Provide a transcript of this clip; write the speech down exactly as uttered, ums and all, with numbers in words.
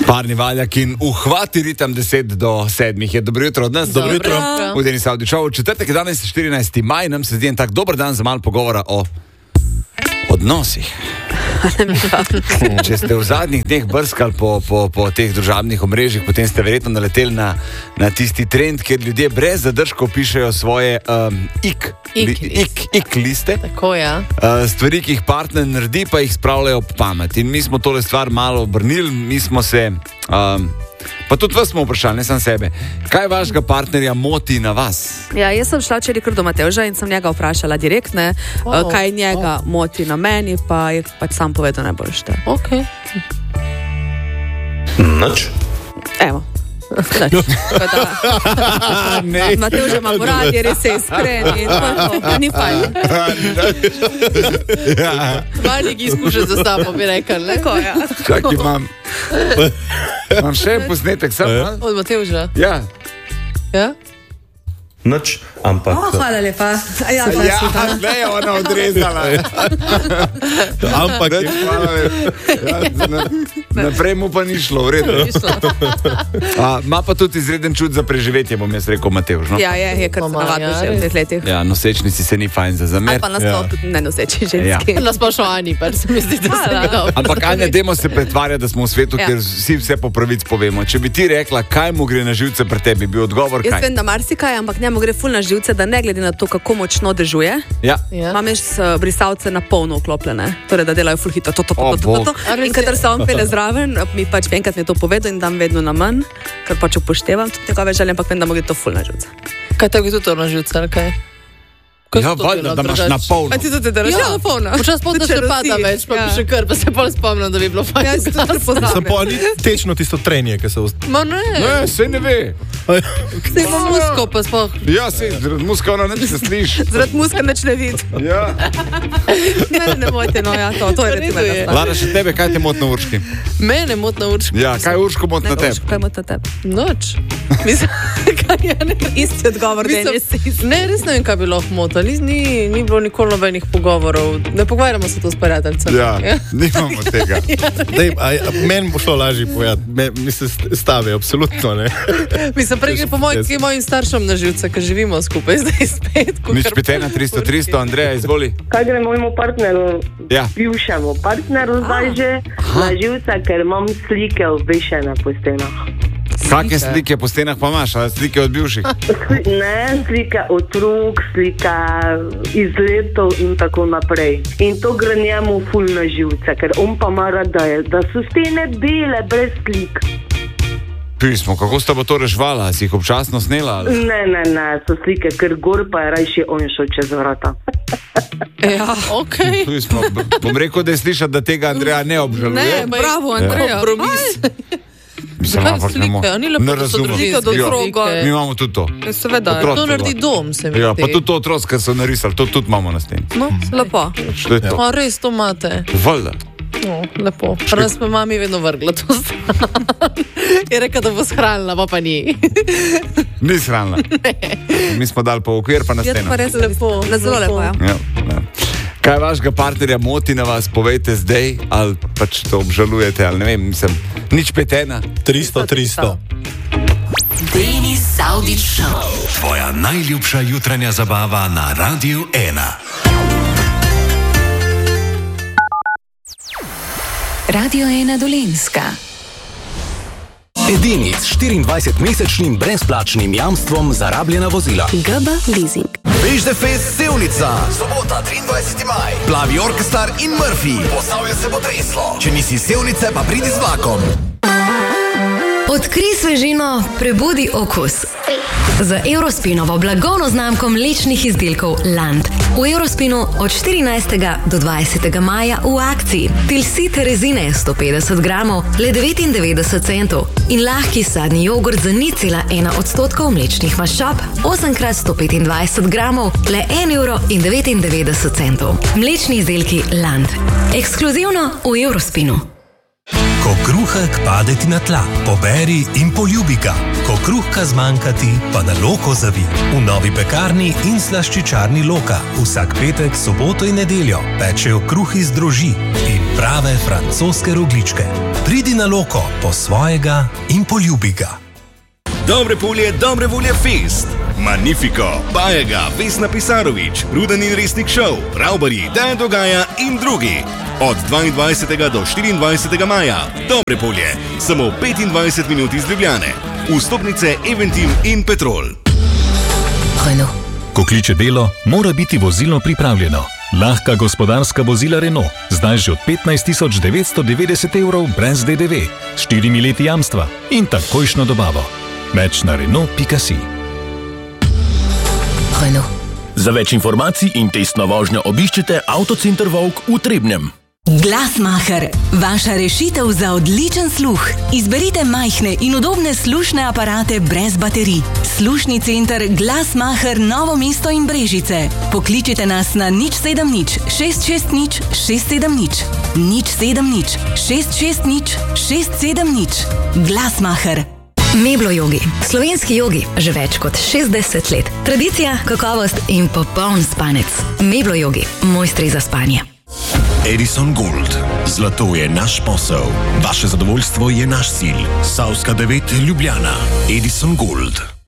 Parni Valjak in uhvati ritem deset do sedmih. Je dobro jutro od nas. Dobro jutro. V Deni Saudi Show. Četrtek je danes štirinajsti maj, nam se zdi en tak dober dan za malo pogovora o odnosih. Če ste v zadnjih dneh brskali po, po, po teh družabnih omrežjih, potem ste verjetno naleteli na, na tisti trend, kjer ljudje brez zadržkov pišejo svoje um, ik, ik, li, ik, ik liste. Tako, ja. Uh, stvari, ki jih partner naredi, pa jih spravljajo ob pamet. In mi smo tole stvar malo obrnili, mi smo se... Um, Pa tudi vas smo vprašali, ne sam sebe. Kaj vašega partnerja moti na vas? Ja, jaz sem šla včeraj kar do Matevža in sem njega vprašala direktne, oh, kaj njega oh. moti na meni, pa je pač sam povedal najboljšte. Ok. Nič. Evo. Matevž ima rad, je res iskren in to ni fajn. Varnik izkušen za sabo, bi rekel. Tako, ja. Čak imam. Imam še posnetek, sem? Od Matevža? Ja. Ja? Nič, ampak... Oh, hvala lepa. Ja, ja ne je ona odrezala. Ampak... Ja, na, naprej mu pa ni šlo, v redu. Ima pa tudi izreden čut za preživetje, bom jaz rekel, Matevž. No? Ja, je, je kar se navadno že v teh letih. Ja, nosečnici se ni fajn za zamer. Ali pa nasploh ja. tudi nenoseči ženski. Ja. Nasploh šo Ani, pa se mi zdi, da se ne dobro. Ampak Anja, dajmo se pretvarjati, da smo v svetu, ja. kjer vsi vse po pravic povemo. Če bi ti rekla, kaj mu gre na živce pri tebi, bi odgovor kaj? Jaz vem, da marsikaj, ampak njemu gre ful na živce, da ne glede na to, kako močno dežuje, ja. Ja. imam jaz brisalce na polno vklopljene, torej da delajo ful hitro, to, to, to, to, to, to. In kadar se on pele zraven, mi pač enkrat mi je to povedal in dam vedno na manj, ker pač upoštevam tudi njegove želje, ampak vem, da mu gre to ful na živce. Kaj tako je tudi to na živce, ali kaj? Ja, valjda, da imaš na polno. A ti to te drži? Ja, na polno. Včas polno še pada več, pa bi še kar, pa se bolj spomnim, da bi bilo fajn. Ja, si to poznam. Sem pa ni tečno tisto trenje, ki se... Ma ne. Ne, se ne ve. Se ima musko, pa spoh. Ja, se, zaradi muska ona neč se sliš. Zaradi muska neč ne vid. Ja. Ne, ne mojte, no ja, to, to je recimo jedna stvar. Lara, še tebe, kaj te mot na Urški? Mene mot na Urški. Ja, kaj Urško mot na Ne, tebi? Urško, kaj mot na tebi? Noč. Mislim, kaj je ne... Isti odgovor, Denis. Ne, res ne vem, kaj bi lahko motal. Ni, ni bilo nikoli nobenih pogovorov. Ne pogovarjamo se to s prijateljcem. Ja, ja, nimamo tega. Dej, a, a, meni bo šlo lažje povedati. Mi se stave, absolutno ne. Mislim, prej gre po moj, ki mojim staršem na živce, ker živimo skupaj zdaj spet. Nič pite na tristo tristo, Andreja, izvoli. Kaj gre mojemu partneru, Ja. bivšemu partneru zdaj že na živce, ker imam slike obešene po stenah. Kakšne slike po stenah pa imaš, ali slike od bivših? Ne, slike otrok, slike izletov in tako naprej. In to gre njemu ful na živce, ker on pa ima rad, da, je, da so stene bele, brez slik. Pismo, kako sta pa to rešvala? Si jih občasno snela? Ali? Ne, ne, ne, so slike, ker gor pa je rajši on šel čez vrata. Ja, okej. Pismo, bom rekel, da je slišati, da tega Andreja ne obžaluje. Ne, Bravo, Andreja. kompromis. Mislim, Kaj ampak ne slike? mo- Ni lepo, ne da so razumem. družine do Ja. otroka. Mi imamo tudi to. Seveda. Otrok. To naredi dom, se mi Ja, zdi. pa tudi to otroci, so narisali, to tudi imamo na steni. No, Lepo. Što je to? pa res to imate. Valjda. No, lepo. Raz pa mami vedno vrgla to stran. Je rekla, da bo shranila, pa pa ni. Ni shranila. Mi smo dali po okvir, pa na Je steno. pa res lepo. Zelo lepo, ja. Ja, ja. Kaj vašega partnerja moti na vas, povejte zdaj, ali pač to obžalujete, ali ne vem, mislim, nič petena. tristo tristo. Deni Saudi Show. Tvoja najljubša jutranja zabava na Radiu ena. Radio ena Dolenjska. Edini s štiriindvajsetmesečnim brezplačnim jamstvom za rabljena vozila. G B Leasing. Beždefest Sevnica, sobota triindvajseti maj. Plavi Orkestar in Murphy. Posavje se bo treslo. Če nisi iz Sevnice, pa pridi z vlakom. Odkrij svežino, prebudi okus. Z Eurospinovo blagovno znamko mlečnih izdelkov Land. V Eurospinu od štirinajstega do dvajsetega maja v akciji. Tilsite rezine sto petdeset gramov, le devetindevetdeset centov. In lahki sadni jogurt za nič cela ena odstotkov mlečnih maščob, osemkrat sto petindvajset gramov, le en evro in devetindevetdeset centov. Mlečni izdelki Land. Ekskluzivno v Eurospinu. Ko kruhek pade ti na tla, poberi in poljubi ga. Ko kruhka zmanjka ti, pa na Loko zavi. V novi pekarni in slaščičarni Loka. Vsak petek, soboto in nedeljo pečejo kruh iz droži in prave francoske rogličke. Pridi na Loko po svojega in poljubi ga. Dobre polje, dobre volje fest. Magnifico, Bajega, Vesna Pisarović, Ruden in Resnik Show, Ravbari, Dejan Dogaja in drugi. Od dvaindvajsetega do štiriindvajsetega maja. Dobre polje, samo petindvajset minut iz Ljubljane. Vstopnice Eventim in Petrol. Renault. Ko kliče delo, mora biti vozilo pripravljeno. Lahka gospodarska vozila Renault, zdaj že od petnajst tisoč devetsto devetdeset evrov brez D D V, s štirimi leti jamstva in takojšno dobavo. Več na renault pika si. Renault. Za več informacij in testno vožnjo obiščite Avtocenter Vovk v Trebnjem. Glasmacher, vaša rešitev za odličen sluh. Izberite majhne in udobne slušne aparate brez baterij. Slušni center Glasmacher Novo mesto in Brežice. Pokličite nas na nič sedem nič šest šest nič šest sedem nič. nič sedem nič šest šest nič šest sedem nič. Glasmacher. Meblo jogi. Slovenski jogi že več kot šestdeset let. Tradicija, kakovost in popoln spanec. Meblo jogi. Mojstri za spanje. Edison Gold. Zlato je naš posel. Vaše zadovoljstvo je naš cilj. Savska devet Ljubljana. Edison Gold.